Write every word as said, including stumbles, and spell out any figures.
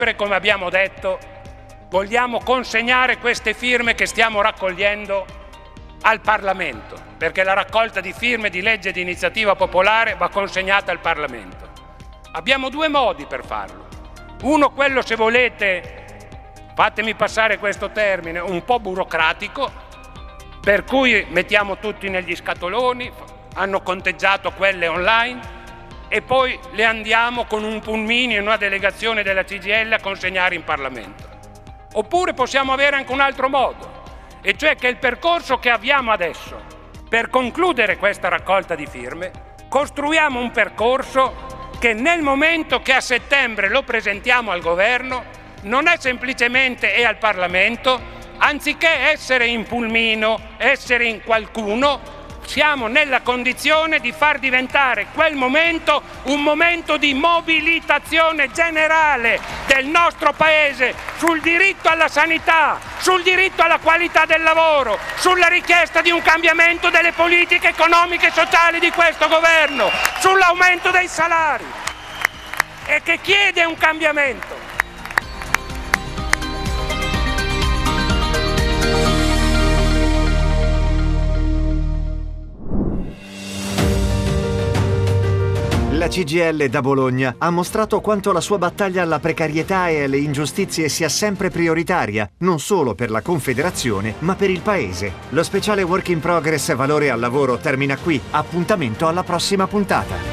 Come abbiamo detto, vogliamo consegnare queste firme che stiamo raccogliendo al Parlamento, perché la raccolta di firme di legge di iniziativa popolare va consegnata al Parlamento. Abbiamo due modi per farlo. Uno, quello, se volete, fatemi passare questo termine, un po' burocratico, per cui mettiamo tutti negli scatoloni, hanno conteggiato quelle online e poi le andiamo con un pulmino in una delegazione della C G I L a consegnare in Parlamento. Oppure possiamo avere anche un altro modo, e cioè che il percorso che avviamo adesso per concludere questa raccolta di firme, costruiamo un percorso che nel momento che a settembre lo presentiamo al governo non è semplicemente e al Parlamento, anziché essere in pulmino, essere in qualcuno, siamo nella condizione di far diventare quel momento un momento di mobilitazione generale del nostro Paese sul diritto alla sanità, sul diritto alla qualità del lavoro, sulla richiesta di un cambiamento delle politiche economiche e sociali di questo governo, sull'aumento dei salari, e che chiede un cambiamento. La C G I L da Bologna ha mostrato quanto la sua battaglia alla precarietà e alle ingiustizie sia sempre prioritaria, non solo per la Confederazione, ma per il Paese. Lo speciale Work in Progress Valore al Lavoro termina qui. Appuntamento alla prossima puntata.